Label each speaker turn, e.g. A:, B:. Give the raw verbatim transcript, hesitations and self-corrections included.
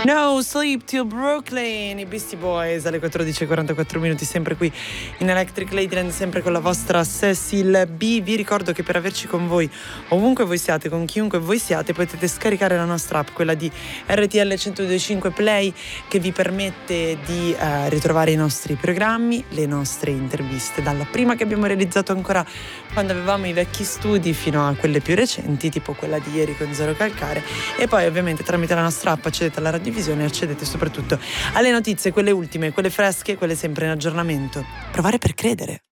A: No Sleep Till Brooklyn, i Beastie Boys alle quattordici e quarantaquattro minuti, sempre qui in Electric Ladyland, sempre con la vostra Cecil B. Vi ricordo che per averci con voi ovunque voi siate, con chiunque voi siate, potete scaricare la nostra app, quella di R T L centodue e cinque Play, che vi permette di eh, ritrovare i nostri programmi, le nostre interviste, dalla prima che abbiamo realizzato ancora quando avevamo i vecchi studi fino a quelle più recenti, tipo quella di ieri con Zero Calcare, e poi ovviamente tramite la nostra app accedete alla radiovisione e accedete soprattutto alle notizie, quelle ultime, quelle fresche, quelle sempre in aggiornamento. Provare per credere.